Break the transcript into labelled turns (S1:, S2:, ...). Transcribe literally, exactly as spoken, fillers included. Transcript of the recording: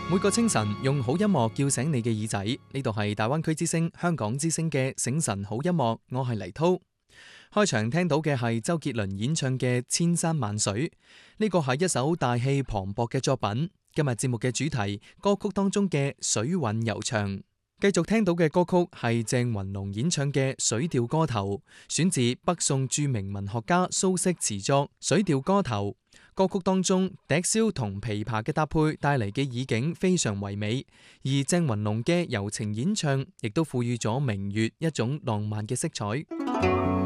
S1: 每個清晨用好音樂叫醒你嘅耳仔，呢度係大灣區之聲、香港之聲嘅醒晨好音樂，我係黎濤。開場聽到嘅係周杰倫演唱嘅《千山萬水》，呢個係一首大氣磅礴嘅作品。今日節目嘅主題歌曲當中嘅水韻悠長。繼續聽到嘅歌曲係鄭雲龍演唱嘅《水調歌頭》，選自北宋著名文學家蘇軾詞作《水調歌頭》。歌曲當中笛簫同琵琶嘅搭配帶嚟嘅意境非常唯美，而鄭雲龍嘅柔情演唱亦都賦予咗明月一種浪漫嘅色彩。